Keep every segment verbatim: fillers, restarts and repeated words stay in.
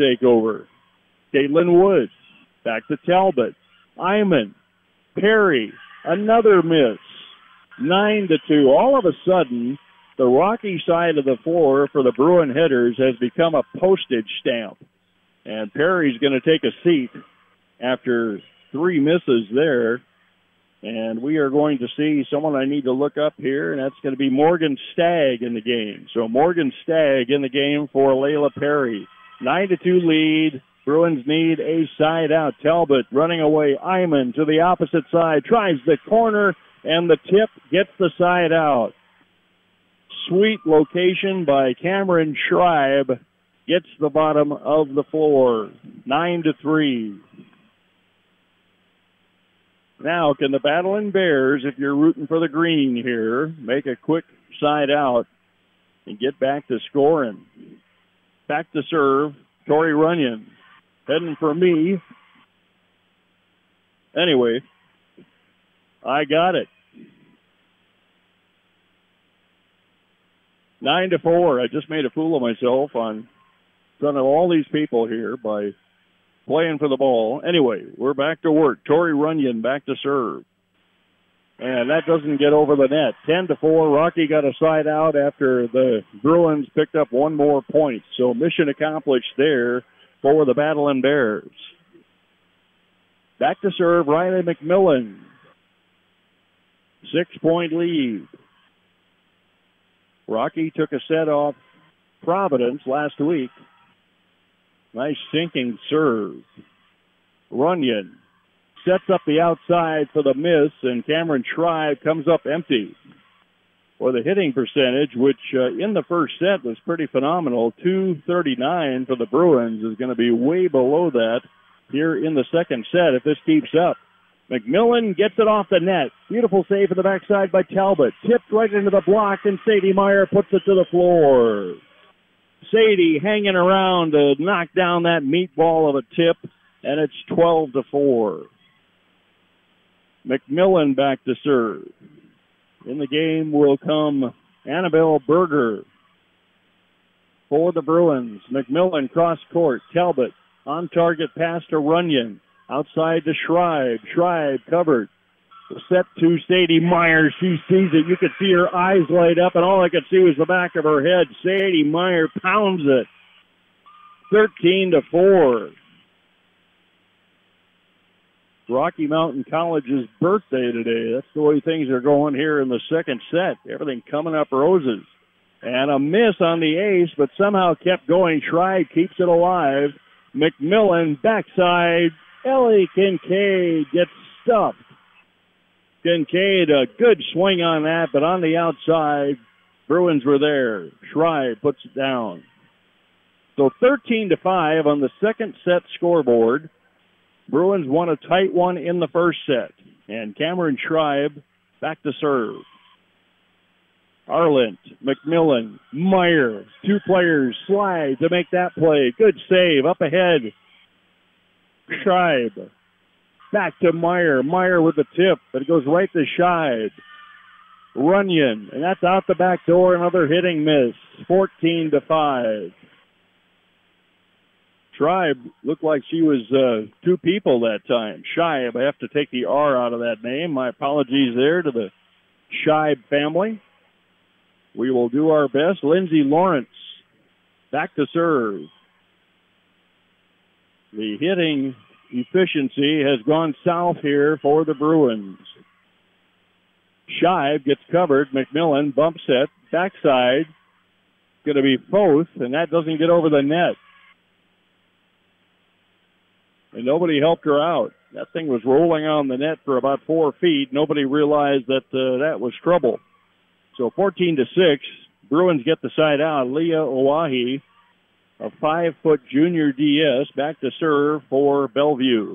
take over. Caitlin Woods. Back to Talbot. Iman. Perry. Another miss. Nine to two. All of a sudden, the Rocky side of the floor for the Bruin hitters has become a postage stamp. And Perry's going to take a seat after three misses there. And we are going to see someone I need to look up here, and that's going to be Morgan Stagg in the game. So Morgan Stagg in the game for Layla Perry. Nine to two lead. Bruins need a side out. Talbot running away. Iman to the opposite side. Tries the corner, and the tip gets the side out. Sweet location by Cameron Schreib. Gets the bottom of the floor. Nine to three. Now, can the Battling Bears, if you're rooting for the green here, make a quick side out and get back to scoring? Back to serve, Tori Runyon. Heading for me. Anyway, I got it. Nine to four. I just made a fool of myself on front of all these people here by playing for the ball. Anyway, we're back to work. Tori Runyon back to serve. And that doesn't get over the net. ten to four. Rocky got a side out after the Bruins picked up one more point. So mission accomplished there for the Battling Bears. Back to serve, Riley McMillan. Six-point lead. Rocky took a set off Providence last week. Nice sinking serve. Runyon sets up the outside for the miss, and Cameron Schreib comes up empty. For the hitting percentage, which uh, in the first set was pretty phenomenal, two thirty-nine for the Bruins, is going to be way below that here in the second set if this keeps up. McMillan gets it off the net. Beautiful save for the backside by Talbot. Tipped right into the block, and Sadie Meyer puts it to the floor. Sadie hanging around to knock down that meatball of a tip, and it's twelve to four. McMillan back to serve. In the game will come Annabelle Berger for the Bruins. McMillan cross court. Talbot on target pass to Runyon. Outside to Schreib. Schreib covered. Set to Sadie Meyer. She sees it. You could see her eyes light up, and all I could see was the back of her head. Sadie Meyer pounds it. thirteen to four. Rocky Mountain College's birthday today. That's the way things are going here in the second set. Everything coming up roses. And a miss on the ace, but somehow kept going. Schreib keeps it alive. McMillan backside. Ellie Kincaid gets stuffed. Kincaid, a good swing on that, but on the outside, Bruins were there. Schreib puts it down. So thirteen to five on the second set scoreboard. Bruins won a tight one in the first set. And Cameron Schreib back to serve. Arlant, McMillan, Meyer, two players slide to make that play. Good save, up ahead. Schreib. Back to Meyer. Meyer with the tip, but it goes right to Schreib. Runyon, and that's out the back door, another hitting miss. fourteen to five. Schreib looked like she was uh, two people that time. Scheib, I have to take the R out of that name. My apologies there to the Scheib family. We will do our best. Lindsay Lawrence, back to serve. The hitting efficiency has gone south here for the Bruins. Scheib gets covered. McMillan bumps it. Backside. Going to be Foth, and that doesn't get over the net. And nobody helped her out. That thing was rolling on the net for about four feet. Nobody realized that uh, that was trouble. So fourteen to six, Bruins get the side out. Leah Oahi, a five-foot junior D S, back to serve for Bellevue.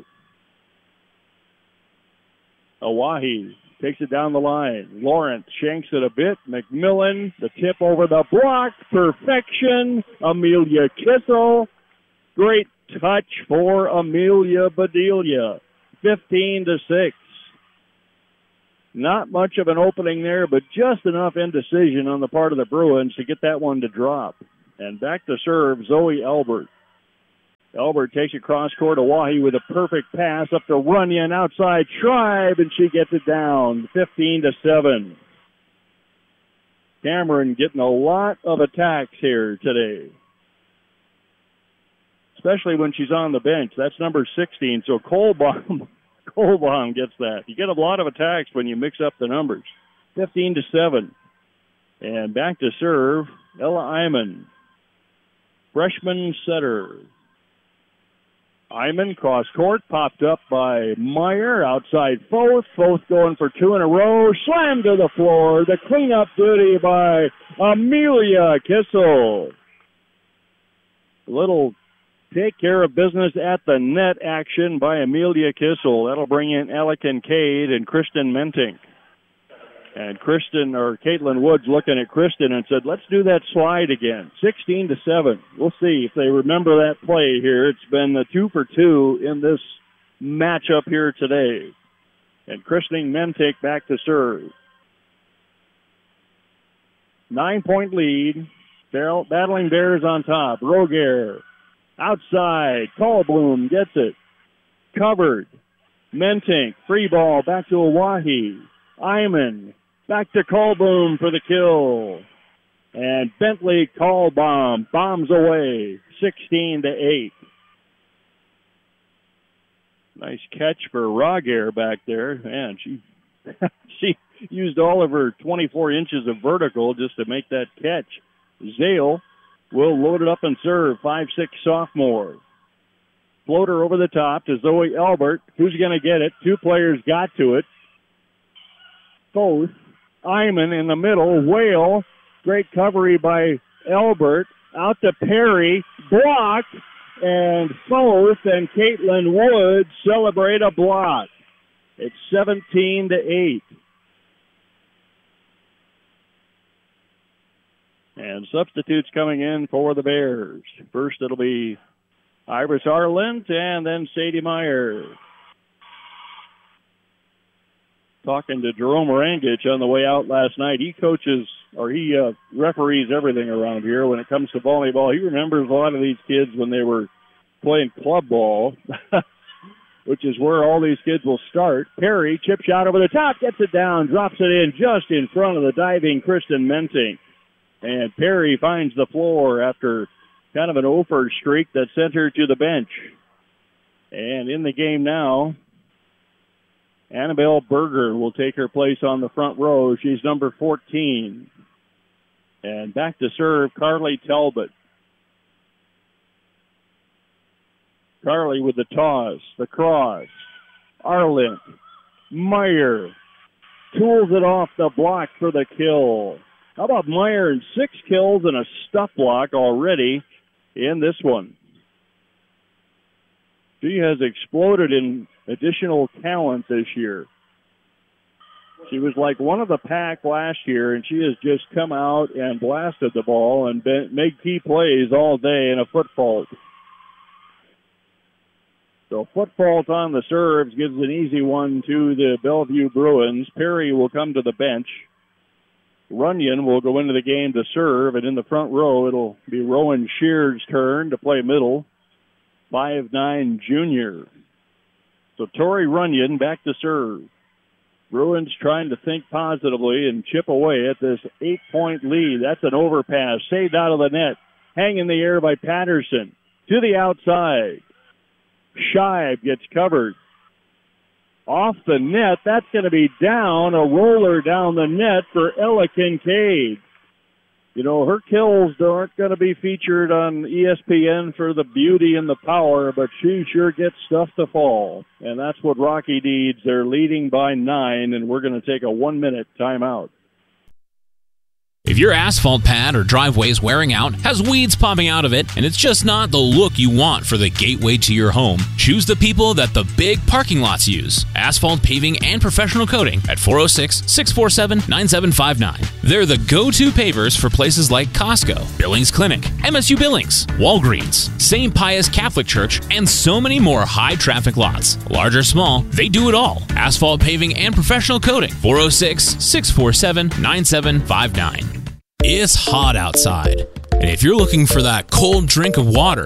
Oahi takes it down the line. Lawrence shanks it a bit. McMillan, the tip over the block. Perfection. Amelia Kissel. Great touch for Amelia Bedelia. fifteen to six. Not much of an opening there, but just enough indecision on the part of the Bruins to get that one to drop. And back to serve, Zoe Albert. Elbert takes it cross court to Wahi with a perfect pass up to Runyon outside Schreiber, and she gets it down, fifteen to seven. Cameron getting a lot of attacks here today, especially when she's on the bench. That's number sixteen. So Kohlbaum, Kohlbaum gets that. You get a lot of attacks when you mix up the numbers. fifteen to seven. And back to serve, Ella Iman, freshman setter. Iman cross court, popped up by Meyer, outside Foth. Foth going for two in a row, slammed to the floor. The cleanup duty by Amelia Kissel. Little take care of business at the net action by Amelia Kissel. That'll bring in Ella Kincaid and Kristen Mentink. And Kristen, or Caitlin Woods, looking at Kristen and said, let's do that slide again. sixteen to seven. We'll see if they remember that play here. It's been a two for two in this matchup here today. And Kristen Mentink back to serve. Nine-point lead. Battling Bears on top. Roger outside. Callbloom gets it. Covered. Mentink. Free ball back to Oahe. Iman. Back to Callbloom for the kill. And Bentley Callbaum bombs away. sixteen to eight. Nice catch for Roger back there. Man, she she used all of her twenty-four inches of vertical just to make that catch. Zale will load it up and serve. five six sophomore. Floater over the top to Zoe Elbert. Who's going to get it? Two players got to it. Both. Iman in the middle. Whale. Great covery by Elbert. Out to Perry. Blocked. And Foth and Caitlin Woods celebrate a block. It's seventeen to eight. And substitutes coming in for the Bears. First it'll be Iris Arlent and then Sadie Meyer. Talking to Jerome Orangich on the way out last night. He coaches, or he uh, referees everything around here when it comes to volleyball. He remembers a lot of these kids when they were playing club ball, which is where all these kids will start. Perry, chip shot over the top, gets it down, drops it in just in front of the diving Kristen Mentink. And Perry finds the floor after kind of an over streak that sent her to the bench. And in the game now, Annabelle Berger will take her place on the front row. She's number fourteen. And back to serve, Carly Talbot. Carly with the toss, the cross. Arlent. Meyer tools it off the block for the kill. How about Meyer and six kills and a stuff block already in this one? She has exploded in additional talent this year. She was like one of the pack last year, and she has just come out and blasted the ball and been, made key plays all day in a foot fault. So foot fault on the serves gives an easy one to the Bellevue Bruins. Perry will come to the bench. Runyon will go into the game to serve, and in the front row, it'll be Rowan Shear's turn to play middle. five nine junior. So Tori Runyon back to serve. Bruins trying to think positively and chip away at this eight-point lead. That's an overpass. Saved out of the net. Hang in the air by Patterson. To the outside. Scheib gets covered. Off the net. That's going to be down. A roller down the net for Ella Kincaid. You know, her kills aren't going to be featured on E S P N for the beauty and the power, but she sure gets stuff to fall. And that's what Rocky needs. They're leading by nine, and we're going to take a one-minute timeout. If your asphalt pad or driveway is wearing out, has weeds popping out of it, and it's just not the look you want for the gateway to your home, choose the people that the big parking lots use. Asphalt paving and professional coating at four oh six, six four seven, nine seven five nine. They're the go-to pavers for places like Costco, Billings Clinic, M S U Billings, Walgreens, Saint Pius Catholic Church, and so many more high-traffic lots. Large or small, they do it all. Asphalt paving and professional coating, four oh six, six four seven, nine seven five nine. It's hot outside, and if you're looking for that cold drink of water,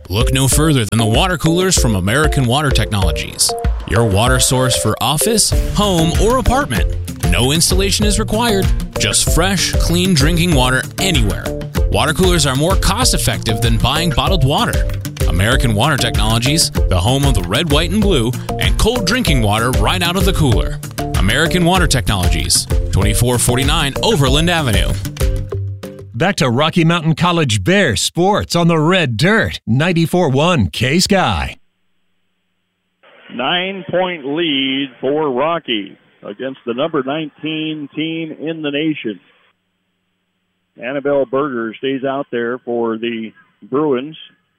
Look no further than the water coolers from American Water Technologies. Your water source for office, home, or apartment. No installation is required. Just fresh, clean drinking water anywhere. Water coolers are more cost-effective than buying bottled water. American Water Technologies, the home of the red, white, and blue, and cold drinking water right out of the cooler. American Water Technologies, twenty-four forty-nine Overland Avenue. Back to Rocky Mountain College Bear Sports on the red dirt, ninety-four one K-Sky. Nine-point lead for Rocky against the number nineteen team in the nation. Annabelle Berger stays out there for the Bruins.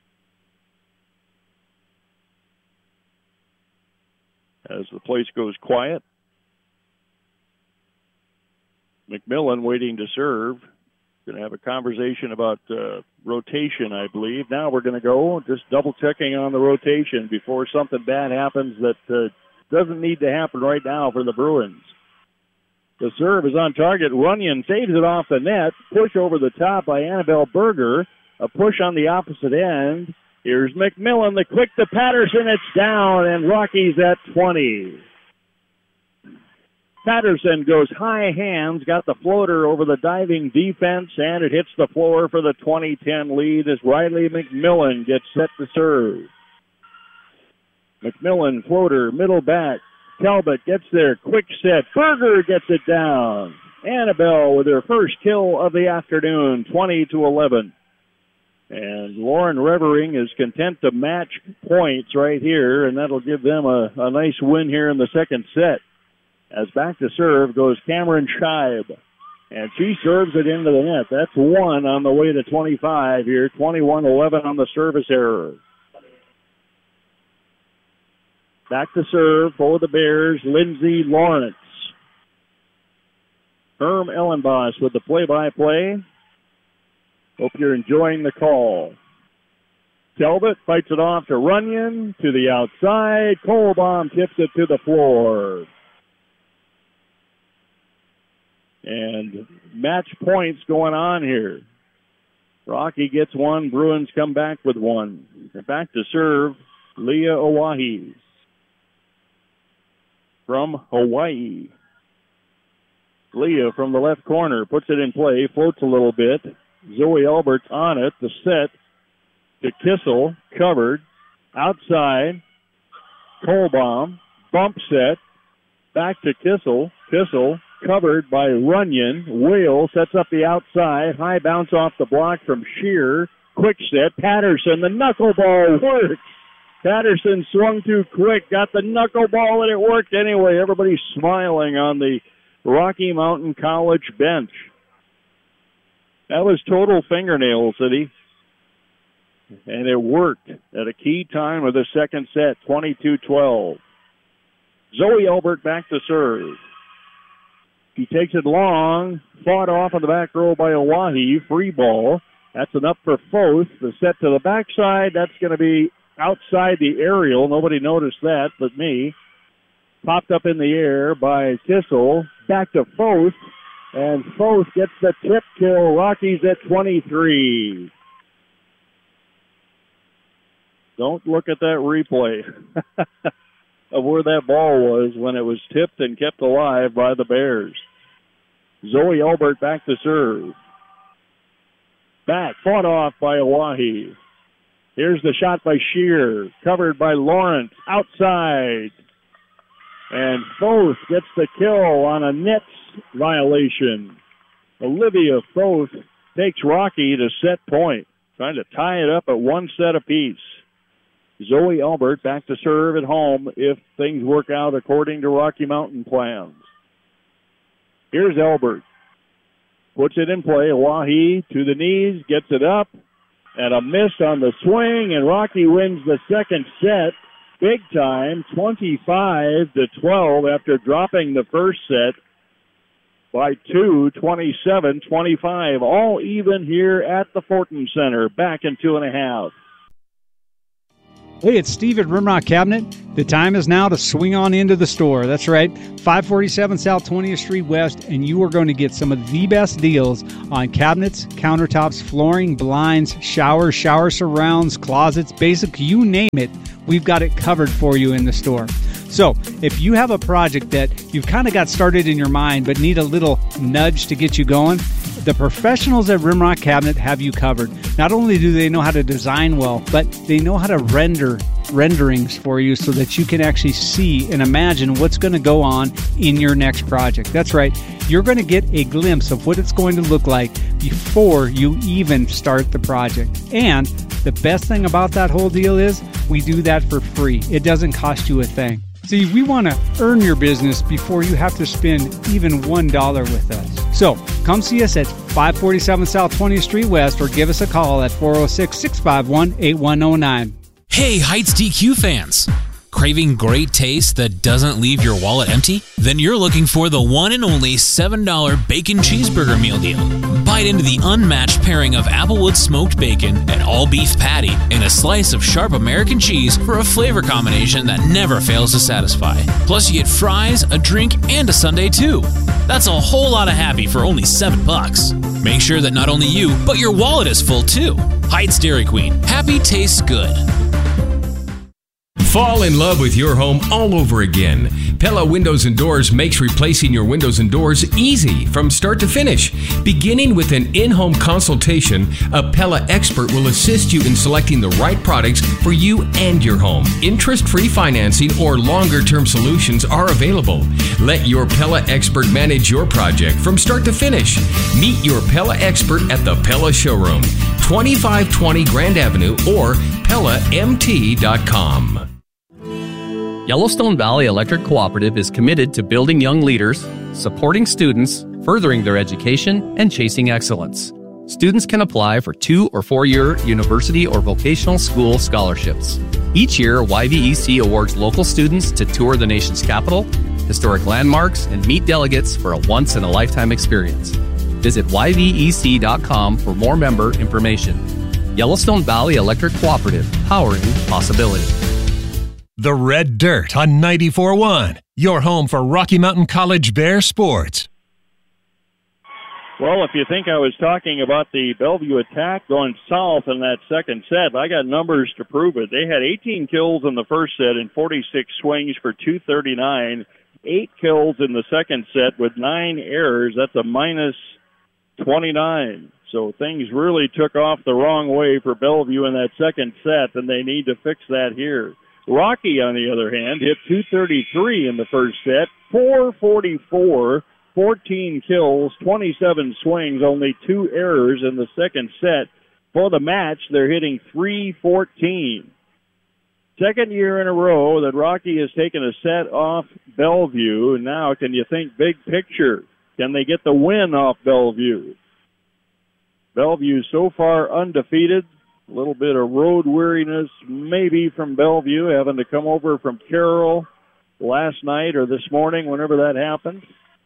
As the place goes quiet. McMillan waiting to serve. Going to have a conversation about uh, rotation, I believe. Now we're going to go just double-checking on the rotation before something bad happens that uh, doesn't need to happen right now for the Bruins. The serve is on target. Runyon saves it off the net. Push over the top by Annabelle Berger. A push on the opposite end. Here's McMillan. The quick to Patterson. It's down, and Rocky's at twenty. Patterson goes high hands, got the floater over the diving defense, and it hits the floor for the twenty ten lead as Riley McMillan gets set to serve. McMillan, floater, middle back. Talbot gets there, quick set. Berger gets it down. Annabelle with her first kill of the afternoon, twenty to eleven. And Lauren Revering is content to match points right here, and that'll give them a, a nice win here in the second set. As back to serve goes Cameron Scheib. And she serves it into the net. That's one on the way to twenty-five here. twenty-one eleven on the service error. Back to serve for the Bears, Lindsay Lawrence. Herm Ellenboss with the play-by-play. Hope you're enjoying the call. Talbot fights it off to Runyon, to the outside. Kohlbaum tips it to the floor. And match points going on here. Rocky gets one. Bruins come back with one. They're back to serve Leah Oahe from Hawaii. Leah from the left corner puts it in play, floats a little bit. Zoe Albert's on it. The set to Kissel, covered. Outside, Kohlbaum, bump set. Back to Kissel. Kissel covered by Runyon. Whale sets up the outside. High bounce off the block from Shear. Quick set. Patterson, the knuckleball works. Patterson swung too quick, got the knuckleball, and it worked anyway. Everybody's smiling on the Rocky Mountain College bench. That was total fingernail city. And it worked at a key time of the second set, twenty-two twelve. Zoe Albert back to serve. He takes it long, fought off on the back row by Oahe, free ball. That's enough for Foth. The set to the backside, that's going to be outside the aerial. Nobody noticed that but me. Popped up in the air by Kissel. Back to Foth. And Foth gets the tip kill. Rockies at twenty-three. Don't look at that replay of where that ball was when it was tipped and kept alive by the Bears. Zoe Albert back to serve. Back, fought off by Oahe. Here's the shot by Shear, covered by Lawrence, outside. And Foth gets the kill on a nets violation. Olivia Foth takes Rocky to set point, trying to tie it up at one set apiece. Zoe Albert back to serve at home if things work out according to Rocky Mountain plans. Here's Albert. Puts it in play. Oahe to the knees, gets it up, and a miss on the swing, and Rocky wins the second set big time, twenty-five to twelve after dropping the first set by two, twenty-seven twenty-five. All even here at the Fortin Center. Back in two and a half. Hey, it's Steve at Rimrock Cabinet. The time is now to swing on into the store. That's right, five forty-seven South twentieth Street West, and you are going to get some of the best deals on cabinets, countertops, flooring, blinds, showers, shower surrounds, closets, basic, you name it. We've got it covered for you in the store. So if you have a project that you've kind of got started in your mind but need a little nudge to get you going, the professionals at Rimrock Cabinet have you covered. Not only do they know how to design well, but they know how to render renderings for you so that you can actually see and imagine what's going to go on in your next project. That's right. You're going to get a glimpse of what it's going to look like before you even start the project. And the best thing about that whole deal is we do that for free. It doesn't cost you a thing. See, we want to earn your business before you have to spend even one dollar with us. So come see us at five forty-seven South twentieth Street West or give us a call at four oh six, six five one, eight one oh nine. Hey, Heights D Q fans! Craving great taste that doesn't leave your wallet empty? Then you're looking for the one and only seven dollar Bacon Cheeseburger Meal Deal. Bite into the unmatched pairing of Applewood smoked bacon, an all-beef patty, and a slice of sharp American cheese for a flavor combination that never fails to satisfy. Plus, you get fries, a drink, and a sundae too. That's a whole lot of happy for only seven bucks. Make sure that not only you, but your wallet is full too. Heights Dairy Queen. Happy tastes good. Fall in love with your home all over again. Pella Windows and Doors makes replacing your windows and doors easy from start to finish. Beginning with an in-home consultation, a Pella expert will assist you in selecting the right products for you and your home. Interest-free financing or longer-term solutions are available. Let your Pella expert manage your project from start to finish. Meet your Pella expert at the Pella Showroom, twenty-five twenty Grand Avenue or Pella M T dot com. Yellowstone Valley Electric Cooperative is committed to building young leaders, supporting students, furthering their education, and chasing excellence. Students can apply for two or four-year university or vocational school scholarships. Each year, Y V E C awards local students to tour the nation's capital, historic landmarks, and meet delegates for a once-in-a-lifetime experience. Visit Y V E C dot com for more member information. Yellowstone Valley Electric Cooperative, powering possibility. The Red Dirt on ninety-four point one, your home for Rocky Mountain College Bear sports. Well, if you think I was talking about the Bellevue attack going south in that second set, I got numbers to prove it. They had eighteen kills in the first set and forty-six swings for two thirty-nine. Eight kills in the second set with nine errors. That's a minus twenty-nine. So things really took off the wrong way for Bellevue in that second set, and they need to fix that here. Rocky, on the other hand, hit two thirty-three in the first set, four forty-four, fourteen kills, twenty-seven swings, only two errors in the second set. For the match, they're hitting three fourteen. Second year in a row that Rocky has taken a set off Bellevue. Now, can you think big picture? Can they get the win off Bellevue? Bellevue so far undefeated. A little bit of road weariness maybe from Bellevue, having to come over from Carroll last night or this morning, whenever that happened.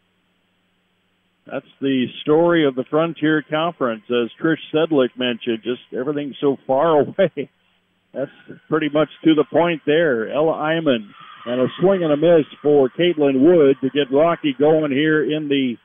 That's the story of the Frontier Conference, as Trish Sedlick mentioned. Just everything's so far away. That's pretty much to the point there. Ella Iman and a swing and a miss for Caitlin Wood to get Rocky going here in the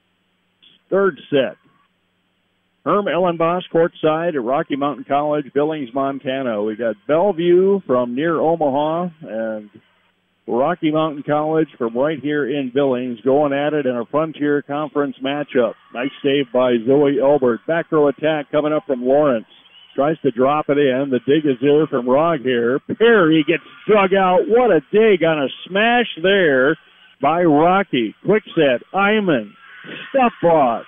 third set. Herm Ellenboss courtside at Rocky Mountain College, Billings, Montana. We got Bellevue from near Omaha and Rocky Mountain College from right here in Billings going at it in a Frontier Conference matchup. Nice save by Zoe Elbert. Back row attack coming up from Lawrence. Tries to drop it in. The dig is there from Rog here. Perry gets dug out. What a dig on a smash there by Rocky. Quick set. Iman. Stuff block.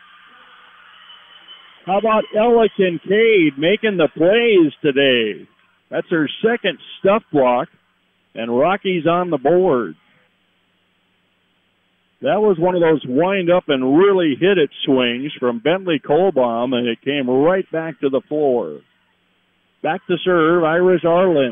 How about Ella Kincaid making the plays today? That's her second stuff block, and Rocky's on the board. That was one of those wind up and really hit it swings from Bentley Kohlbaum, and it came right back to the floor. Back to serve, Iris Arlant.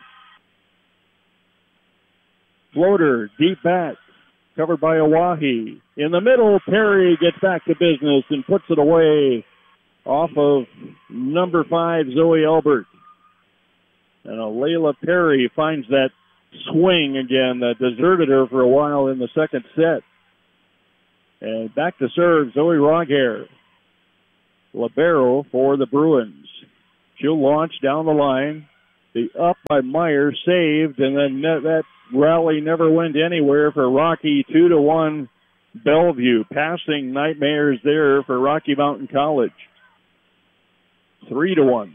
Floater, deep back, covered by Oahe. In the middle, Perry gets back to business and puts it away off of number five, Zoe Elbert. And Layla Perry finds that swing again that deserted her for a while in the second set. And back to serve, Zoe Roghair. Libero for the Bruins. She'll launch down the line. The up by Meyer saved, and then that rally never went anywhere for Rocky. Two to one Bellevue. Passing nightmares there for Rocky Mountain College. Three to one.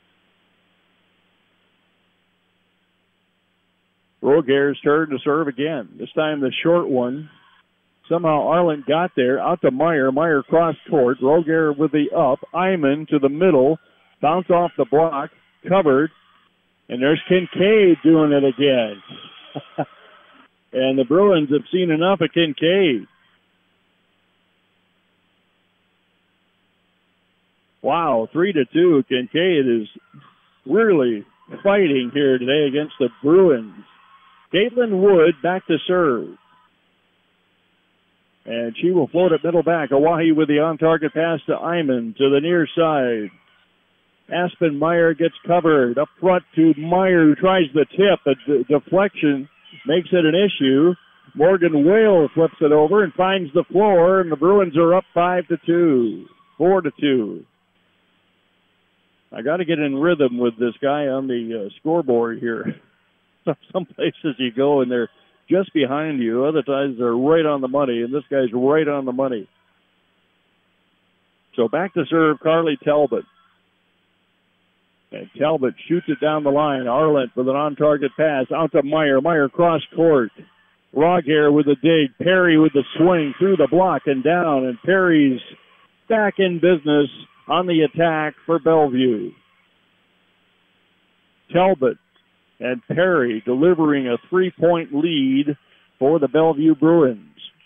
Roghair's turn to serve again. This time the short one. Somehow Arlen got there. Out to Meyer. Meyer cross court. Roghair with the up. Iman to the middle. Bounce off the block. Covered. And there's Kincaid doing it again. And the Bruins have seen enough of Kincaid. Wow, three to two. Kincaid is really fighting here today against the Bruins. Caitlin Wood back to serve. And she will float it middle back. Oahe with the on-target pass to Iman to the near side. Aspen Meyer gets covered. Up front to Meyer, who tries the tip. A d- deflection makes it an issue. Morgan Whale flips it over and finds the floor, and the Bruins are up five to two. Four to two. I got to get in rhythm with this guy on the uh, scoreboard here. Some places you go and they're just behind you. Other times they're right on the money, and this guy's right on the money. So back to serve, Carly Talbot. And Talbot shoots it down the line. Arlett with an on-target pass out to Meyer. Meyer cross court. Roghair with a dig. Perry with the swing through the block and down. And Perry's back in business on the attack for Bellevue. Talbot and Perry delivering a three-point lead for the Bellevue Bruins.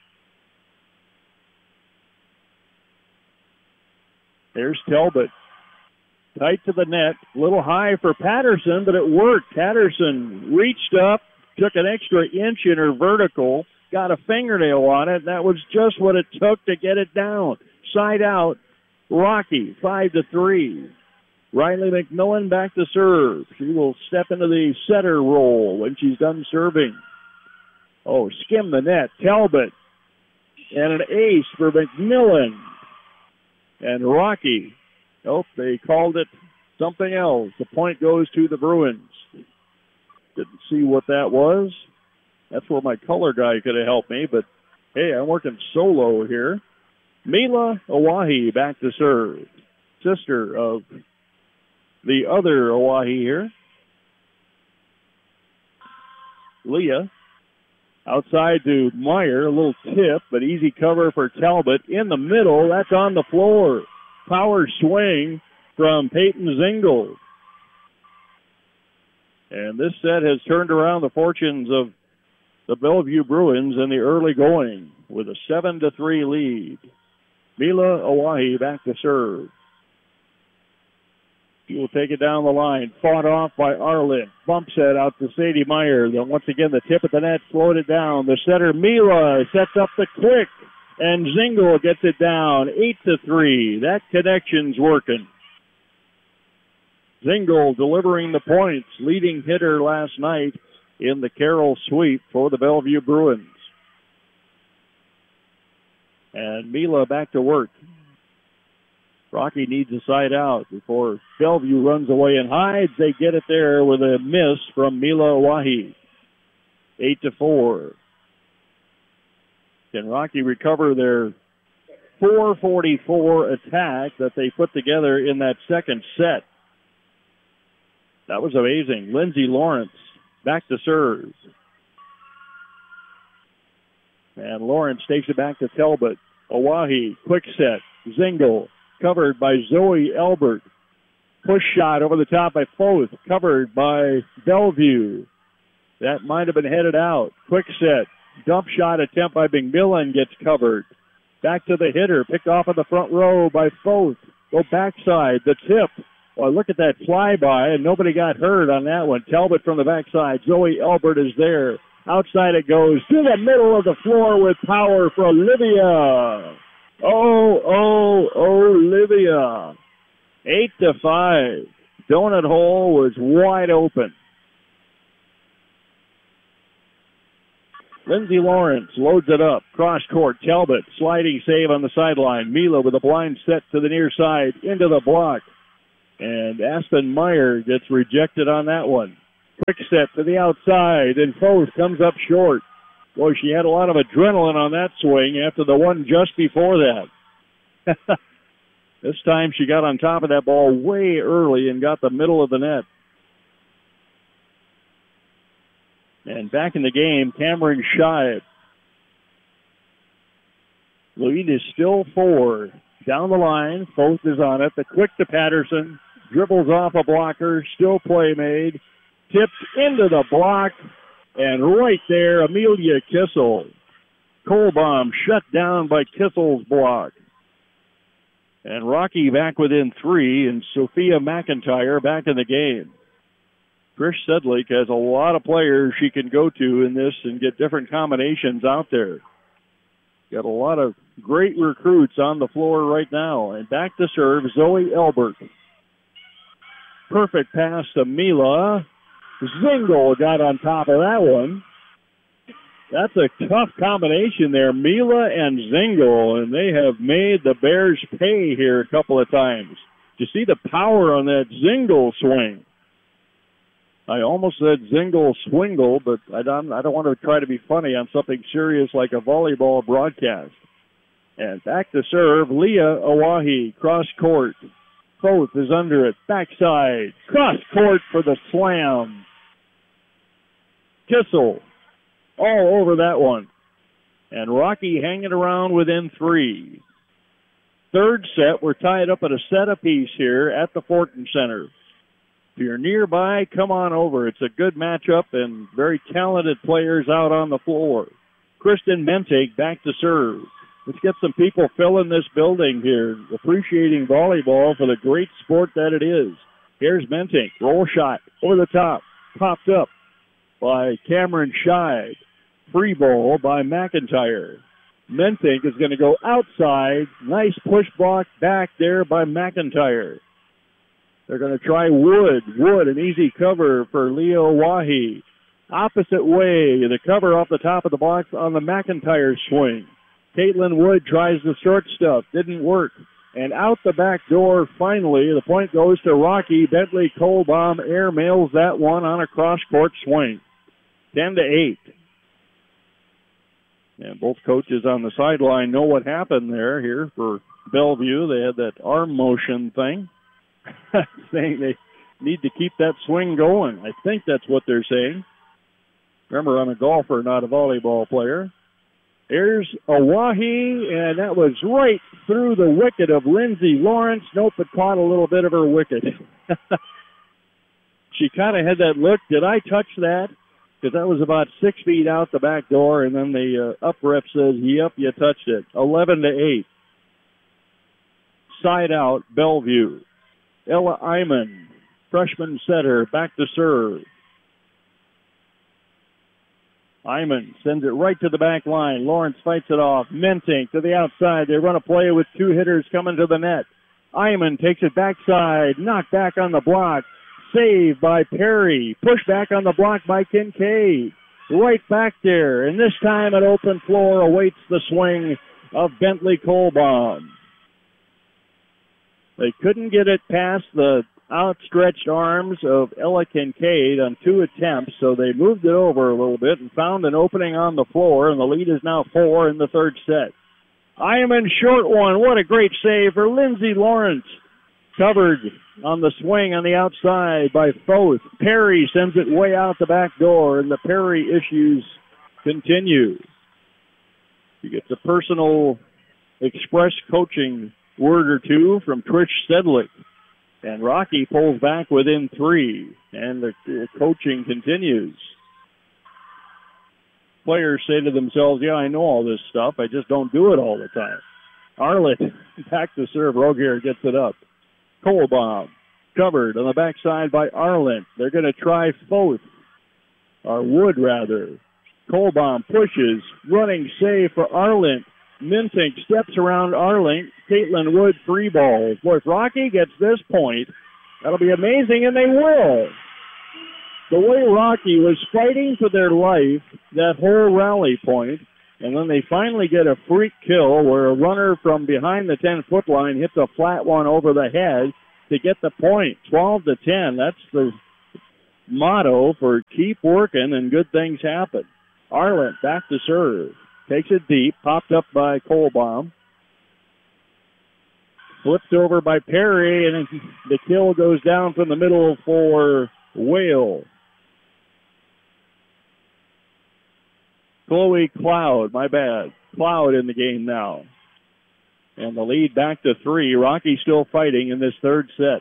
There's Talbot. Tight to the net. A little high for Patterson, but it worked. Patterson reached up, took an extra inch in her vertical, got a fingernail on it, and that was just what it took to get it down. Side out, Rocky, five to three. Riley McMillan back to serve. She will step into the setter role when she's done serving. Oh, skim the net. Talbot. And an ace for McMillan. And Rocky. Nope, they called it something else. The point goes to the Bruins. Didn't see what that was. That's where my color guy could have helped me, but hey, I'm working solo here. Mila Oahe back to serve. Sister of the other Oahe here. Leah. Outside to Meyer. A little tip, but easy cover for Talbot. In the middle, that's on the floor. Power swing from Peyton Zingle. And this set has turned around the fortunes of the Bellevue Bruins in the early going with a seven to three lead. Mila Oahe back to serve. She will take it down the line. Fought off by Arlen. Bump set out to Sadie Meyer. Then once again the tip of the net floated down. The setter Mila sets up the quick. And Zingle gets it down. Eight to three. That connection's working. Zingle delivering the points. Leading hitter last night in the Carroll sweep for the Bellevue Bruins. And Mila back to work. Rocky needs a side out before Bellevue runs away and hides. They get it there with a miss from Mila Oahe. Eight to four. Can Rocky recover their four forty-four attack that they put together in that second set? That was amazing. Lindsay Lawrence back to serve. And Lawrence takes it back to Talbot. Oahe, quick set. Zingle, covered by Zoe Elbert. Push shot over the top by Foth, covered by Bellevue. That might have been headed out. Quick set. Dump shot attempt by McMillan gets covered. Back to the hitter. Picked off in the front row by Foth. Go backside. The tip. Well, look at that flyby, and nobody got hurt on that one. Talbot from the backside. Zoe Elbert is there. Outside it goes to the middle of the floor with power for Olivia. Oh, oh, Olivia. Eight to five. donut hole was wide open. Lindsay Lawrence loads it up. Cross court. Talbot sliding save on the sideline. Mila with a blind set to the near side into the block. And Aspen Meyer gets rejected on that one. Quick set to the outside, and Foth comes up short. Boy, she had a lot of adrenaline on that swing after the one just before that. This time she got on top of that ball way early and got the middle of the net. And back in the game, Cameron Shive. Lead is still four. Down the line, Foth is on it. The quick to Patterson. Dribbles off a blocker. Still play made. Tipped into the block. And right there, Amelia Kissel. Kohlbaum shut down by Kissel's block. And Rocky back within three, and Sophia McIntyre back in the game. Trish Sedlick has a lot of players she can go to in this and get different combinations out there. Got a lot of great recruits on the floor right now. And back to serve, Zoe Elbert. Perfect pass to Mila. Zingle got on top of that one. That's a tough combination there, Mila and Zingle, and they have made the Bears pay here a couple of times. You see the power on that Zingle swing. I almost said Zingle swingle, but I don't, I don't want to try to be funny on something serious like a volleyball broadcast. And back to serve, Leah Oahe, cross court. Foth is under it, backside, cross court for the slam. Kissel all over that one. And Rocky hanging around within three. Third set, we're tied up at a set apiece here at the Fortin Center. If you're nearby, come on over. It's a good matchup and very talented players out on the floor. Kristen Mentake back to serve. Let's get some people filling this building here, appreciating volleyball for the great sport that it is. Here's Mentake. Roll shot over the top. Popped up by Cameron Scheid. Free ball by McIntyre. Mentake is going to go outside. Nice push block back there by McIntyre. They're going to try Wood. Wood, an easy cover for Leo Wahi. Opposite way, the cover off the top of the box on the McIntyre swing. Caitlin Wood tries the short stuff. Didn't work. And out the back door, finally, the point goes to Rocky. Bentley Kohlbaum air mails that one on a cross-court swing. ten to eight. And both coaches on the sideline know what happened there here for Bellevue. They had that arm motion thing. Saying they need to keep that swing going. I think that's what they're saying. Remember, I'm a golfer, not a volleyball player. Here's Oahe, and that was right through the wicket of Lindsay Lawrence. Nope, it caught a little bit of her wicket. She kind of had that look. Did I touch that? Because that was about six feet out the back door, and then the uh, up rep says, yep, you touched it. eleven to eight. Side out, Bellevue. Ella Iman, freshman setter, back to serve. Iman sends it right to the back line. Lawrence fights it off. Mentink to the outside. They run a play with two hitters coming to the net. Iman takes it backside. Knocked back on the block. Saved by Perry. Pushed back on the block by Kincaid. Right back there. And this time an open floor awaits the swing of Bentley Kohlbaum. They couldn't get it past the outstretched arms of Ella Kincaid on two attempts, so they moved it over a little bit and found an opening on the floor, and the lead is now four in the third set. Iman short one. What a great save for Lindsay Lawrence. Covered on the swing on the outside by Foth. Perry sends it way out the back door, and the Perry issues continue. She gets a personal express coaching word or two from Trish Sedlick. And Rocky pulls back within three. And the, the coaching continues. Players say to themselves, yeah, I know all this stuff. I just don't do it all the time. Arlett back to serve. Rogier gets it up. Kohlbaum covered on the backside by Arlen. They're going to try Foth. Or Wood, rather. Kohlbaum pushes. Running save for Arlen. Mentink steps around Arling. Caitlin Wood free ball. If Rocky gets this point That'll be amazing, and they will. The way Rocky was fighting for their life that whole rally point, and then they finally get a freak kill where a runner from behind the ten-foot line hits a flat one over the head to get the point, twelve to ten. That's the motto for keep working and good things happen. Arlen back to serve. Takes it deep, popped up by Kohlbaum. Flipped over by Perry, and the kill goes down from the middle for Whale. Chloe Cloud, my bad. Cloud in the game now. And the lead back to three. Rocky still fighting in this third set.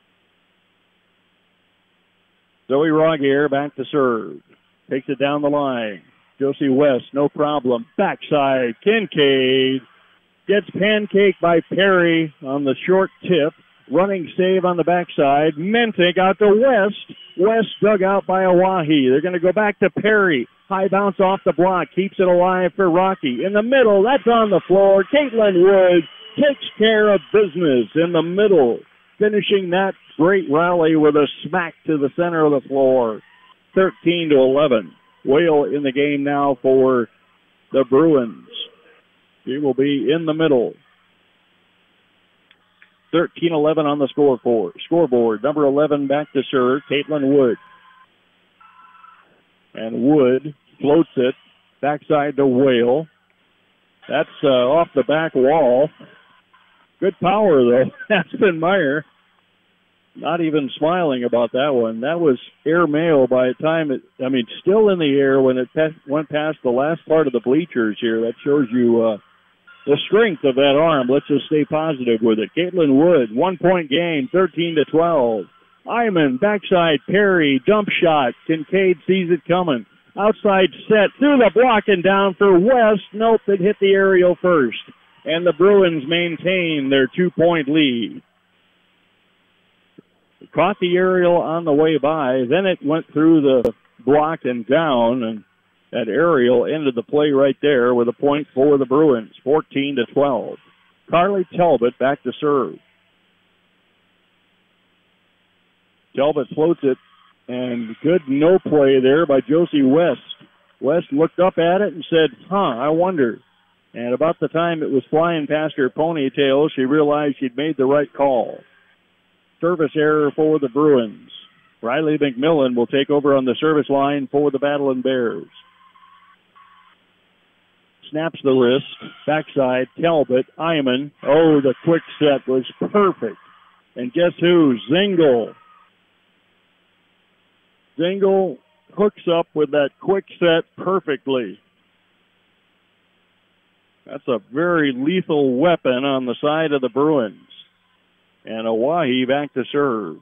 Zoe Rogier back to serve. Takes it down the line. Josie West, no problem. Backside, Kincaid. Gets pancaked by Perry on the short tip. Running save on the backside. Mentic out to West. West dug out by Oahe. They're going to go back to Perry. High bounce off the block. Keeps it alive for Rocky. In the middle, that's on the floor. Caitlin Wood takes care of business in the middle. Finishing that great rally with a smack to the center of the floor. thirteen to eleven. Whale in the game now for the Bruins. He will be in the middle. thirteen eleven on the scoreboard. Scoreboard. Number eleven back to serve. Caitlin Wood. And Wood floats it backside to Whale. That's uh, off the back wall. Good power, though. Aspen Meyer not even smiling about that one. That was airmail by the time it, I mean, still in the air when it pe- went past the last part of the bleachers here. That shows you uh, the strength of that arm. Let's just stay positive with it. Caitlin Wood, one-point game, thirteen to twelve. Iman, backside, Perry, dump shot. Kincaid sees it coming. Outside set, through the block and down for West. Nope, it hit the aerial first. And the Bruins maintain their two-point lead. Caught the aerial on the way by. Then it went through the block and down, and that aerial ended the play right there with a point for the Bruins, fourteen to twelve. Carly Talbot back to serve. Talbot floats it, and good no play there by Josie West. West looked up at it and said, huh, I wonder. And about the time it was flying past her ponytail, she realized she'd made the right call. Service error for the Bruins. Riley McMillan will take over on the service line for the Battling Bears. Snaps the wrist. Backside, Talbot, Iman. Oh, the quick set was perfect. And guess who? Zingle. Zingle hooks up with that quick set perfectly. That's a very lethal weapon on the side of the Bruins. And Oahe back to serve.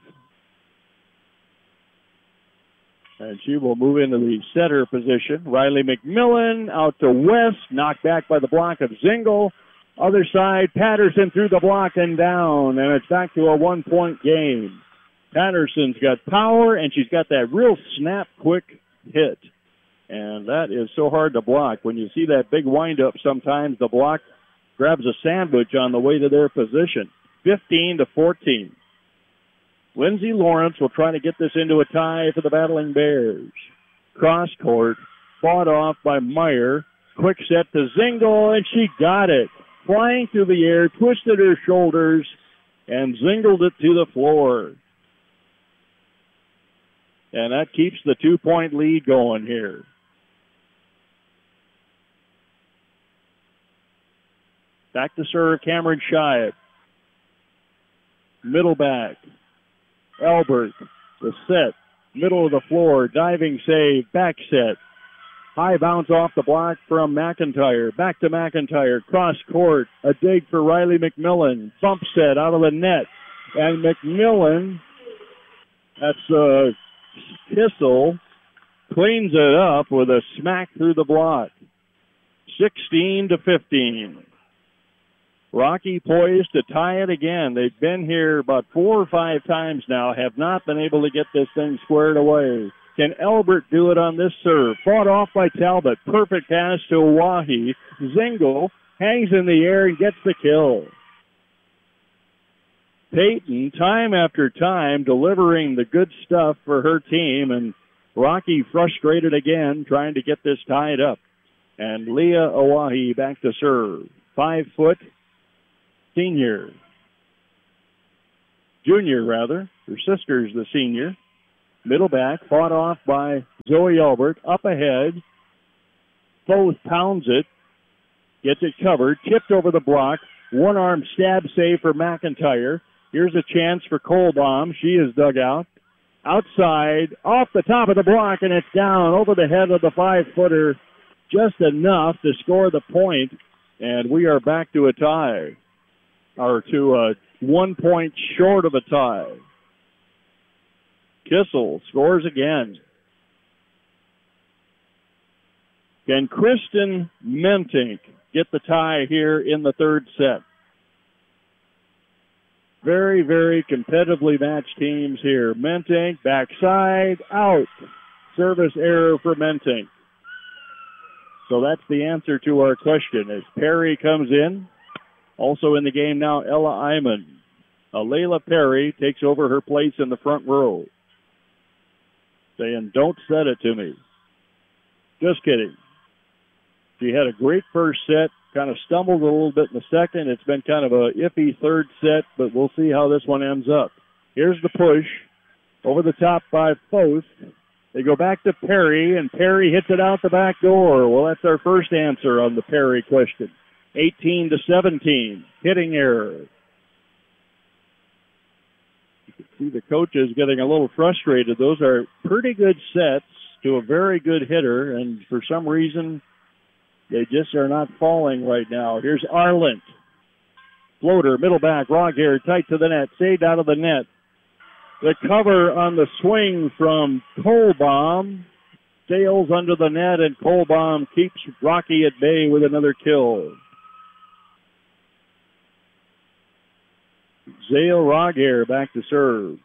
And she will move into the setter position. Riley McMillan out to West, knocked back by the block of Zingle. Other side, Patterson through the block and down, and it's back to a one-point game. Patterson's got power, and she's got that real snap, quick hit. And that is so hard to block. When you see that big windup, sometimes the block grabs a sandwich on the way to their position. fifteen to fourteen. Lindsay Lawrence will try to get this into a tie for the Battling Bears. Cross court, fought off by Meyer. Quick set to Zingle, and she got it. Flying through the air, twisted her shoulders, and zingled it to the floor. And that keeps the two-point lead going here. Back to serve, Cameron Shive. Middle back. Albert, the set. Middle of the floor, diving save, back set. High bounce off the block from McIntyre. Back to McIntyre, cross court. A dig for Riley McMillan. Bump set out of the net. And McMillan, that's a Kissel, cleans it up with a smack through the block. sixteen to fifteen. Rocky poised to tie it again. They've been here about four or five times now, have not been able to get this thing squared away. Can Albert do it on this serve? Fought off by Talbot. Perfect pass to Oahe. Zingle hangs in the air and gets the kill. Peyton, time after time, delivering the good stuff for her team, and Rocky frustrated again, trying to get this tied up. And Leah Oahe back to serve. Five foot senior. Junior, rather. Her sister's the senior. Middle back, fought off by Zoe Albert. Up ahead. Foth pounds it. Gets it covered. Tipped over the block. One arm stab save for McIntyre. Here's a chance for Kohlbaum. She is dug out. Outside, off the top of the block, and it's down over the head of the five-footer. Just enough to score the point, and we are back to a tie. Or to a one point short of a tie. Kissel scores again. Can Kristen Mentink get the tie here in the third set? Very, very competitively matched teams here. Mentink, backside, out. Service error for Mentink. So that's the answer to our question as Perry comes in. Also in the game now, Ella Iman. Alayla Perry takes over her place in the front row. Saying, don't set it to me. Just kidding. She had a great first set, kind of stumbled a little bit in the second. It's been kind of a iffy third set, but we'll see how this one ends up. Here's the push over the top by Foth. They go back to Perry, and Perry hits it out the back door. Well, that's our first answer on the Perry question. eighteen to seventeen, hitting error. You can see the coaches getting a little frustrated. Those are pretty good sets to a very good hitter, and for some reason, they just are not falling right now. Here's Arlant. Floater, middle back, Rogger, tight to the net, saved out of the net. The cover on the swing from Kohlbaum sails under the net, and Kohlbaum keeps Rocky at bay with another kill. Zale Rogger back to serve.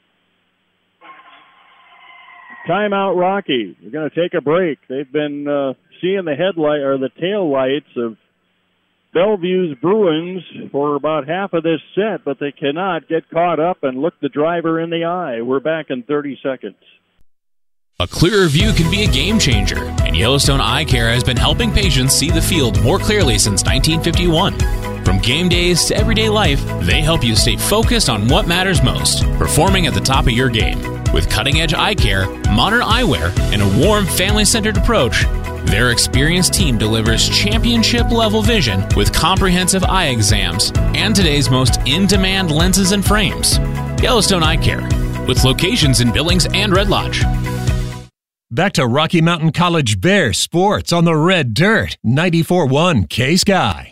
Timeout, Rocky. We're going to take a break. They've been uh, seeing the headlight or the tail lights of Bellevue's Bruins for about half of this set, but they cannot get caught up and look the driver in the eye. We're back in thirty seconds. A clearer view can be a game changer, and Yellowstone Eye Care has been helping patients see the field more clearly since nineteen fifty-one. From game days to everyday life, they help you stay focused on what matters most, performing at the top of your game. With cutting-edge eye care, modern eyewear, and a warm, family-centered approach, their experienced team delivers championship-level vision with comprehensive eye exams and today's most in-demand lenses and frames. Yellowstone Eye Care, with locations in Billings and Red Lodge. Back to Rocky Mountain College Bear Sports on the Red Dirt, ninety-four point one K-Sky.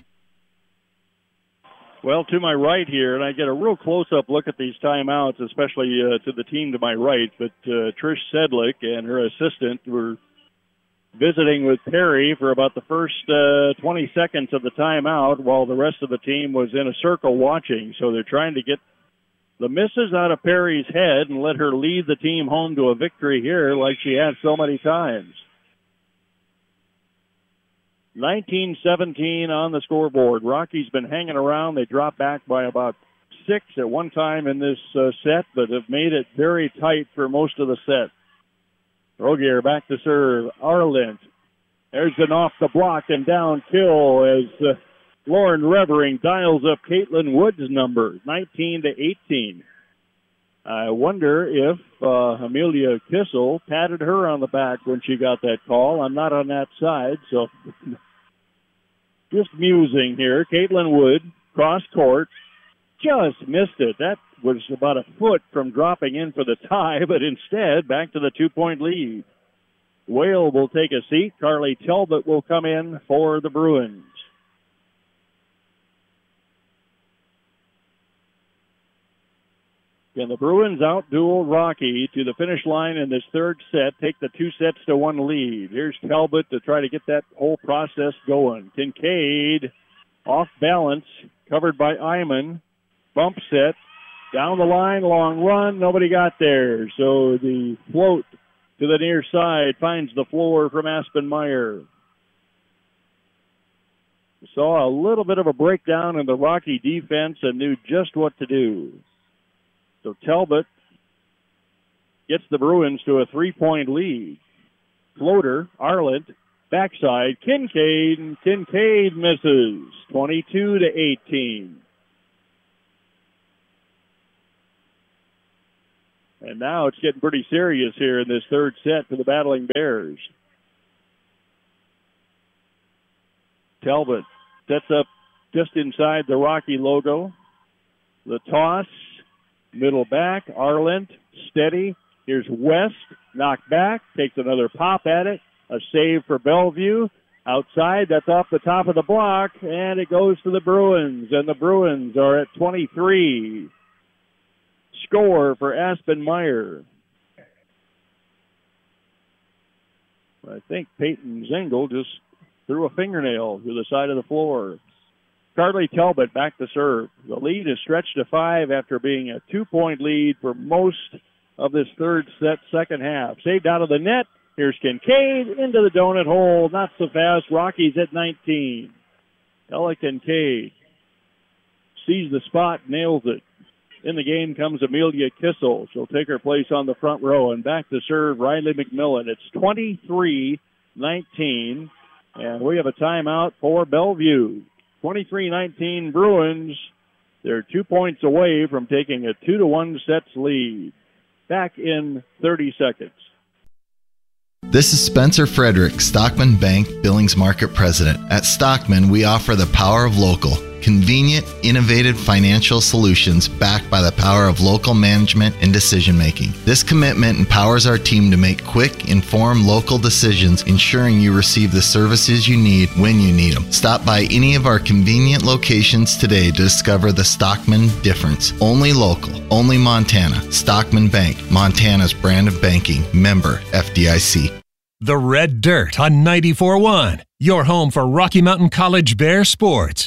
Well, to my right here, and I get a real close-up look at these timeouts, especially uh, to the team to my right, but uh, Trish Sedlick and her assistant were visiting with Perry for about the first uh, twenty seconds of the timeout while the rest of the team was in a circle watching. So they're trying to get the misses out of Perry's head and let her lead the team home to a victory here like she has so many times. nineteen seventeen on the scoreboard. Rocky's been hanging around. They dropped back by about six at one time in this uh, set, but have made it very tight for most of the set. Rogier back to serve. Arlant. There's an off the block and down kill as uh, Lauren Revering dials up Caitlin Wood's number, nineteen to eighteen. I wonder if uh, Amelia Kissel patted her on the back when she got that call. I'm not on that side, so just musing here. Caitlin Wood, cross court, just missed it. That was about a foot from dropping in for the tie, but instead back to the two-point lead. Whale will take a seat. Carly Talbot will come in for the Bruins. Can the Bruins outduel Rocky to the finish line in this third set, take the two sets to one lead? Here's Talbot to try to get that whole process going. Kincaid off balance, covered by Iman. Bump set, down the line, long run, nobody got there. So the float to the near side finds the floor from Aspen Meyer. Saw a little bit of a breakdown in the Rocky defense and knew just what to do. So Talbot gets the Bruins to a three-point lead. Floater, Arlett, backside, Kincaid, and Kincaid misses. twenty-two to eighteen. And now it's getting pretty serious here in this third set for the Battling Bears. Talbot sets up just inside the Rocky logo. The toss, middle back, Arlett, steady. Here's West, knocked back, takes another pop at it. A save for Bellevue. Outside, that's off the top of the block, and it goes to the Bruins. And the Bruins are at twenty-three. Score for Aspen Meyer. I think Peyton Zengel just threw a fingernail to the side of the floor. Carly Talbot back to serve. The lead is stretched to five after being a two-point lead for most of this third set, second half. Saved out of the net. Here's Kincaid into the donut hole. Not so fast. Rockies at nineteen. Ella Kincaid sees the spot, nails it. In the game comes Amelia Kissel. She'll take her place on the front row. And back to serve Riley McMillan. It's twenty-three nineteen. And we have a timeout for Bellevue. twenty-three nineteen Bruins. They're two points away from taking a two to one sets lead. Back in thirty seconds. This is Spencer Frederick, Stockman Bank Billings Market President. At Stockman, we offer the power of local. Convenient, innovative financial solutions backed by the power of local management and decision making. This commitment empowers our team to make quick, informed local decisions, ensuring you receive the services you need when you need them. Stop by any of our convenient locations today to discover the Stockman difference. Only local, only Montana. Stockman Bank, Montana's brand of banking. Member F D I C. The Red Dirt on ninety-four point one. Your home for Rocky Mountain College Bear sports.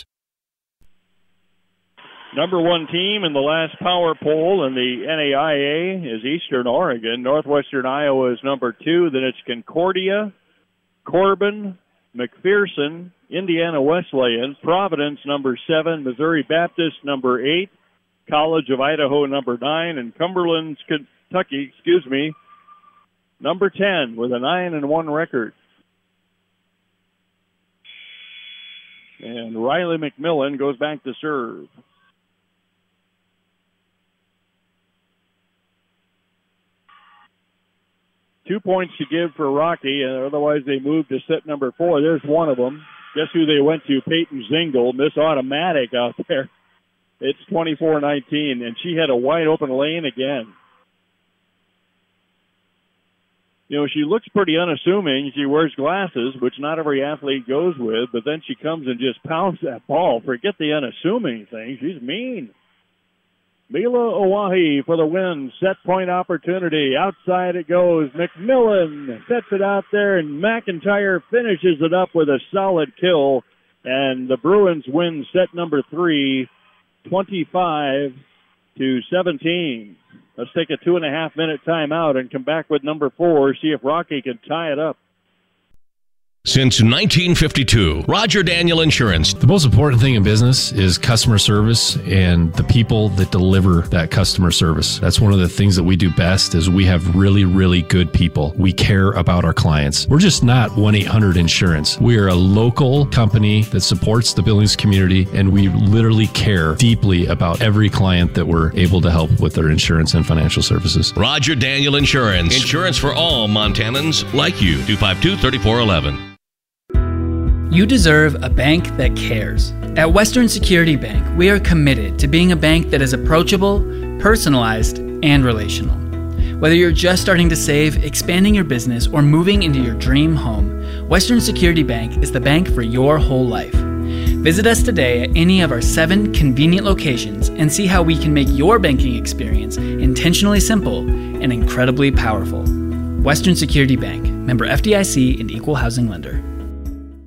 Number one team in the last power poll in the N A I A is Eastern Oregon. Northwestern Iowa is number two. Then it's Concordia, Corbin, McPherson, Indiana Wesleyan, Providence number seven, Missouri Baptist number eight, College of Idaho number nine, and Cumberland, Kentucky, excuse me, number ten with a nine and one record. And Riley McMillan goes back to serve. Two points to give for Rocky, and otherwise they move to set number four. There's one of them. Guess who they went to? Peyton Zengel. Miss Automatic out there. It's twenty-four nineteen, and she had a wide open lane again. You know, she looks pretty unassuming. She wears glasses, which not every athlete goes with, but then she comes and just pounds that ball. Forget the unassuming thing. She's mean. Mila Oahi for the win. Set point opportunity. Outside it goes. McMillan sets it out there, and McIntyre finishes it up with a solid kill. And the Bruins win set number three, twenty-five to seventeen. Let's take a two and a half minute timeout and come back with number four, see if Rocky can tie it up. Since nineteen fifty-two, Roger Daniel Insurance. The most important thing in business is customer service and the people that deliver that customer service. That's one of the things that we do best is we have really, really good people. We care about our clients. We're just not one eight hundred insurance. We are a local company that supports the Billings community, and we literally care deeply about every client that we're able to help with their insurance and financial services. Roger Daniel Insurance. Insurance for all Montanans like you. two five two, three four one one. You deserve a bank that cares. At Western Security Bank, we are committed to being a bank that is approachable, personalized, and relational. Whether you're just starting to save, expanding your business, or moving into your dream home, Western Security Bank is the bank for your whole life. Visit us today at any of our seven convenient locations and see how we can make your banking experience intentionally simple and incredibly powerful. Western Security Bank, member F D I C and equal housing lender.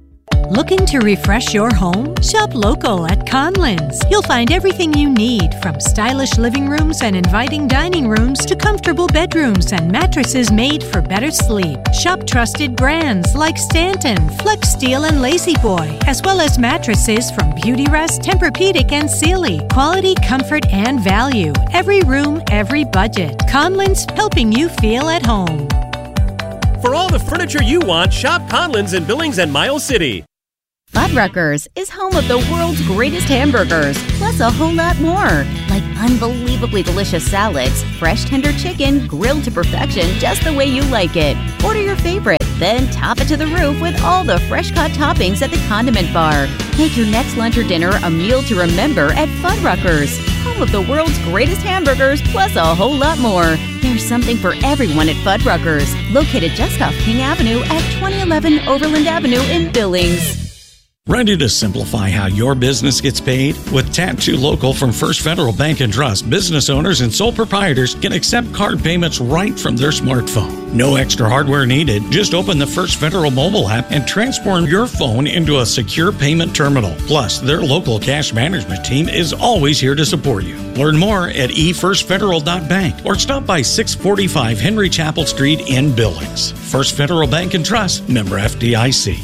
Looking to refresh your home? Shop local at Conlins. You'll find everything you need, from stylish living rooms and inviting dining rooms to comfortable bedrooms and mattresses made for better sleep. Shop trusted brands like Stanton, Flex Steel, and Lazy Boy, as well as mattresses from Beautyrest, Tempur-Pedic, and Sealy. Quality, comfort, and value. Every room, every budget. Conlins, helping you feel at home. For all the furniture you want, shop Conlins in Billings and Miles City. Fuddruckers is home of the world's greatest hamburgers, plus a whole lot more, like unbelievably delicious salads, fresh tender chicken, grilled to perfection just the way you like it. Order your favorite, then top it to the roof with all the fresh-cut toppings at the condiment bar. Make your next lunch or dinner a meal to remember at Fuddruckers, home of the world's greatest hamburgers, plus a whole lot more. There's something for everyone at Fuddruckers, located just off King Avenue at twenty eleven Overland Avenue in Billings. Ready to simplify how your business gets paid? With Tattoo Local from First Federal Bank and Trust, business owners and sole proprietors can accept card payments right from their smartphone. No extra hardware needed. Just open the First Federal mobile app and transform your phone into a secure payment terminal. Plus, their local cash management team is always here to support you. Learn more at e first federal dot bank or stop by six forty-five Henry Chapel Street in Billings. First Federal Bank and Trust, member F D I C.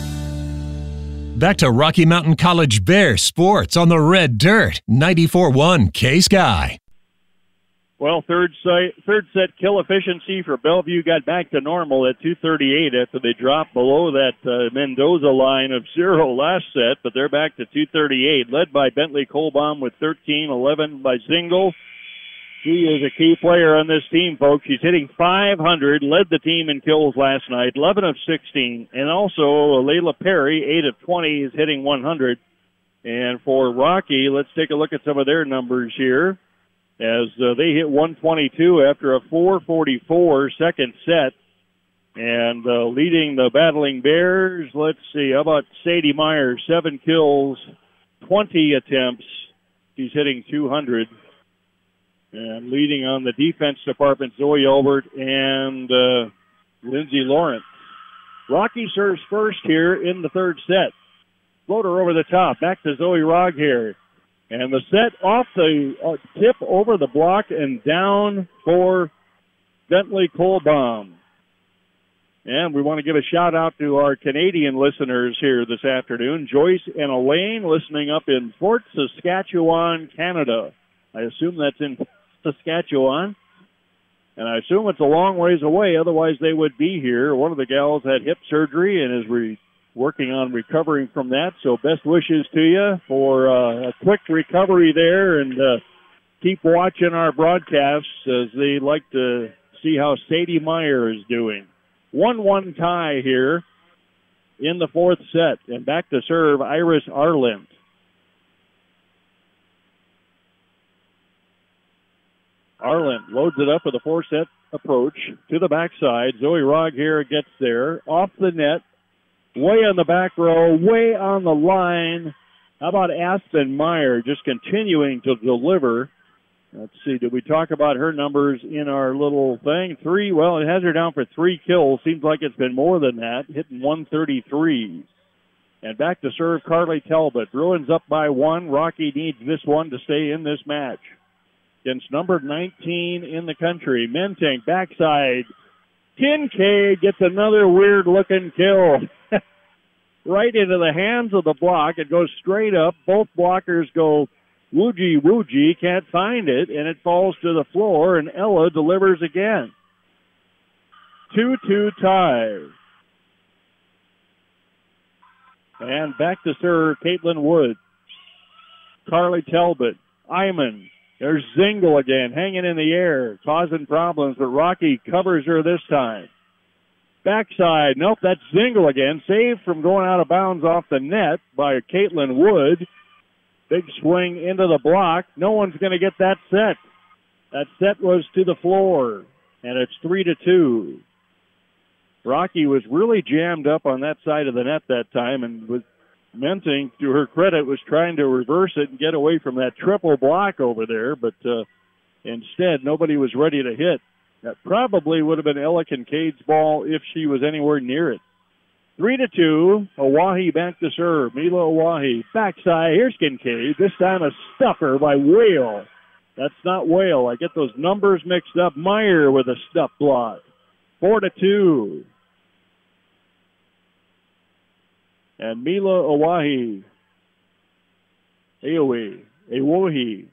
Back to Rocky Mountain College Bear Sports on the Red Dirt, ninety-four point one K-Sky. Well, third set, third set kill efficiency for Bellevue got back to normal at two thirty-eight after they dropped below that uh, Mendoza line of zero last set, but they're back to two thirty-eight, led by Bentley Kohlbaum with thirteen, eleven by Zingle. She is a key player on this team, folks. She's hitting five hundred, led the team in kills last night, eleven of sixteen. And also, Layla Perry, eight of twenty, is hitting one hundred. And for Rocky, let's take a look at some of their numbers here, as uh, they hit one twenty-two after a four forty-four second set. And uh, leading the Battling Bears, let's see, how about Sadie Meyer, seven kills, twenty attempts. She's hitting two hundred. And leading on the defense department, Zoe Elbert and uh, Lindsay Lawrence. Rocky serves first here in the third set. Floater over the top. Back to Zoe Rogg here. And the set off the uh, tip over the block and down for Bentley Kohlbaum. And we want to give a shout out to our Canadian listeners here this afternoon. Joyce and Elaine listening up in Fort Saskatchewan, Canada. I assume that's in Saskatchewan, and I assume it's a long ways away, otherwise they would be here. One of the gals had hip surgery and is re- working on recovering from that, so best wishes to you for uh, a quick recovery there, and uh, keep watching our broadcasts as they like to see how Sadie Meyer is doing. one one tie here in the fourth set, and back to serve Iris Arlind. Arlen loads it up with a four-set approach to the backside. Zoe Rogg here gets there. Off the net. Way on the back row. Way on the line. How about Aspen Meyer just continuing to deliver? Let's see. Did we talk about her numbers in our little thing? Three. Well, it has her down for three kills. Seems like it's been more than that. Hitting one thirty-three. And back to serve Carly Talbot. Bruins up by one. Rocky needs this one to stay in this match. Against number nineteen in the country. Mentink, backside. Kincaid gets another weird-looking kill. Right into the hands of the block. It goes straight up. Both blockers go woogie-woogie, can't find it, and it falls to the floor, and Ella delivers again. two two tie. And back to serve Caitlin Wood. Carly Talbot. Iman. There's Zingle again, hanging in the air, causing problems, but Rocky covers her this time. Backside, nope, that's Zingle again, saved from going out of bounds off the net by Caitlin Wood. Big swing into the block. No one's going to get that set. That set was to the floor, and it's three to two. Rocky was really jammed up on that side of the net that time, and with Mentink, to her credit, was trying to reverse it and get away from that triple block over there, but uh, instead, nobody was ready to hit. That probably would have been Ella Kincaid's ball if she was anywhere near it. Three to two. Oahe back to serve. Mila Oahe. Backside. Here's Kincaid. This time a stuffer by Whale. That's not Whale. I get those numbers mixed up. Meyer with a stuff block. Four to two. And Mila Oahe. Aoe. Awohi.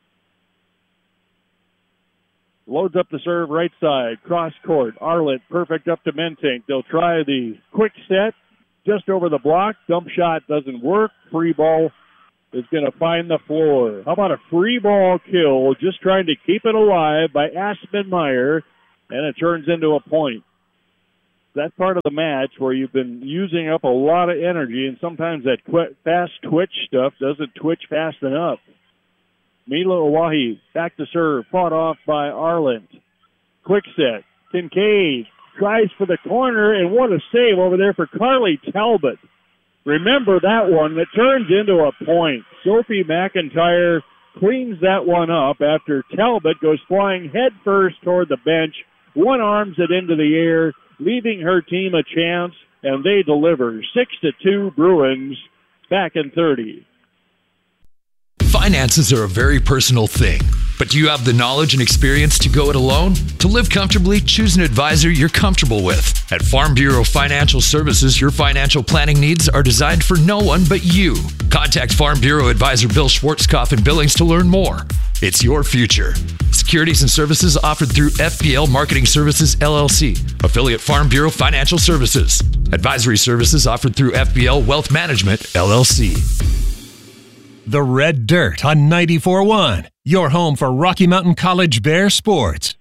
Loads up the serve right side. Cross court. Arlett perfect up to Mentink. They'll try the quick set just over the block. Dump shot doesn't work. Free ball is going to find the floor. How about a free ball kill, just trying to keep it alive by Aspen Meyer, and it turns into a point. That part of the match where you've been using up a lot of energy, and sometimes that qu- fast twitch stuff doesn't twitch fast enough. Mila Oahe back to serve, fought off by Arland. Quick set. Kincaid tries for the corner, and what a save over there for Carly Talbot. Remember that one. That turns into a point. Sophie McIntyre cleans that one up after Talbot goes flying head first toward the bench, one arms it into the air, leaving her team a chance, and they deliver. Six to two Bruins, back in thirty. Finances are a very personal thing, but do you have the knowledge and experience to go it alone? To live comfortably, choose an advisor you're comfortable with. At Farm Bureau Financial Services, your financial planning needs are designed for no one but you. Contact Farm Bureau Advisor Bill Schwartzkopf in Billings to learn more. It's your future. Securities and services offered through F P L Marketing Services, L L C, affiliate Farm Bureau Financial Services. Advisory services offered through F P L Wealth Management, L L C. The Red Dirt on ninety-four point one, your home for Rocky Mountain College Bear sports.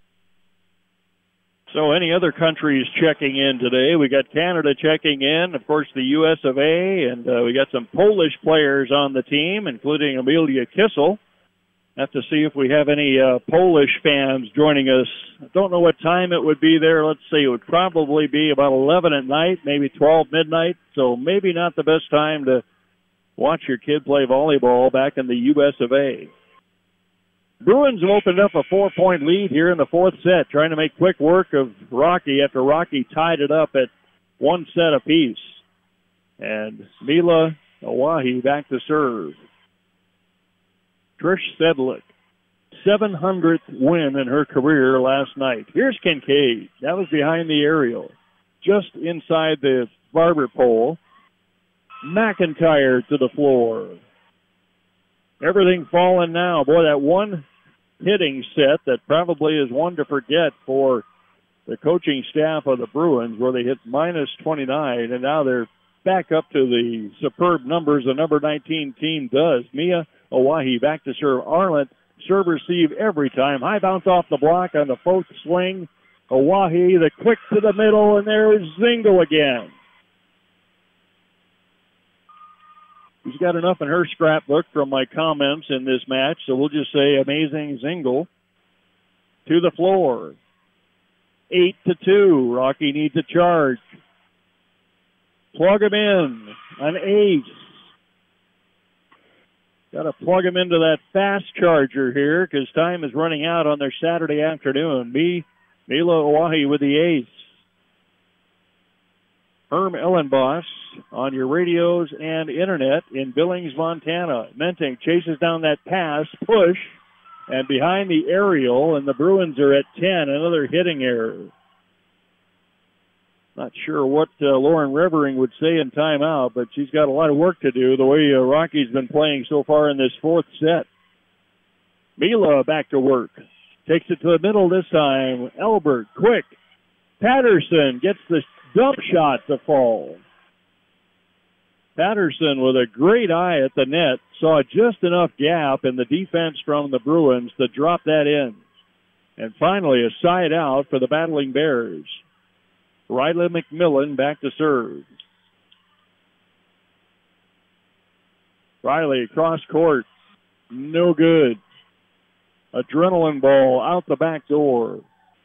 So any other countries checking in today? We got Canada checking in, of course the U S of A, and uh, we got some Polish players on the team, including Amelia Kissel. Have to see if we have any uh, Polish fans joining us. I don't know what time it would be there. Let's see, it would probably be about eleven at night, maybe twelve midnight, so maybe not the best time to watch your kid play volleyball back in the U S of A. Bruins have opened up a four-point lead here in the fourth set, trying to make quick work of Rocky after Rocky tied it up at one set apiece. And Mila Oahe back to serve. Trish Sedlick, seven hundredth win in her career last night. Here's Kincaid. That was behind the aerial, just inside the barber pole. McIntyre to the floor. Everything falling now. Boy, that one hitting set that probably is one to forget for the coaching staff of the Bruins, where they hit minus twenty-nine, and now they're back up to the superb numbers the number nineteen team does. Mia Oahe back to serve. Arlett, serve receive every time. High bounce off the block on the fourth swing. Oahe, the quick to the middle, and there's Zingle again. She's got enough in her scrapbook from my comments in this match, so we'll just say amazing Zingle to the floor. Eight to two. Rocky needs a charge. Plug him in. An ace. Got to plug him into that fast charger here because time is running out on their Saturday afternoon. Me, Mila Oahe with the ace. Herm Ellenboss on your radios and internet in Billings, Montana. Mentink chases down that pass, push, and behind the aerial, and the Bruins are at ten. Another hitting error. Not sure what uh, Lauren Revering would say in timeout, but she's got a lot of work to do the way uh, Rocky's been playing so far in this fourth set. Mila back to work. Takes it to the middle this time. Elbert, quick. Patterson gets the dump shot to fall. Patterson with a great eye at the net saw just enough gap in the defense from the Bruins to drop that in. And finally a side out for the Battling Bears. Riley McMillan back to serve. Riley cross court. No good. Adrenaline ball out the back door.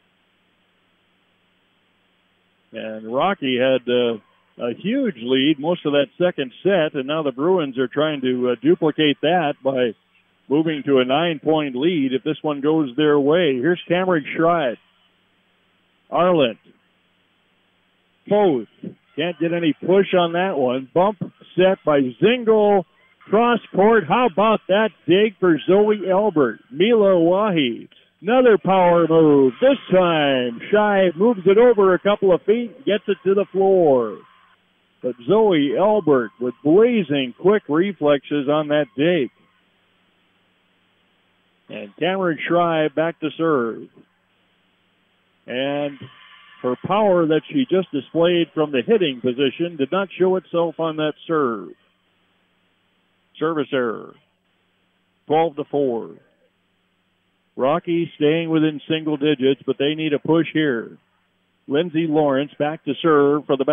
And Rocky had uh, a huge lead most of that second set, and now the Bruins are trying to uh, duplicate that by moving to a nine-point lead if this one goes their way. Here's Cameron Schreit. Arlett. Foth. Can't get any push on that one. Bump set by Zingle. Cross court. How about that dig for Zoe Elbert? Mila Wahi. Another power move. This time, Shive moves it over a couple of feet, gets it to the floor. But Zoe Elbert with blazing quick reflexes on that dig. And Cameron Shrive back to serve. And her power that she just displayed from the hitting position did not show itself on that serve. Service error. twelve to four. Rocky staying within single digits, but they need a push here. Lindsay Lawrence back to serve for the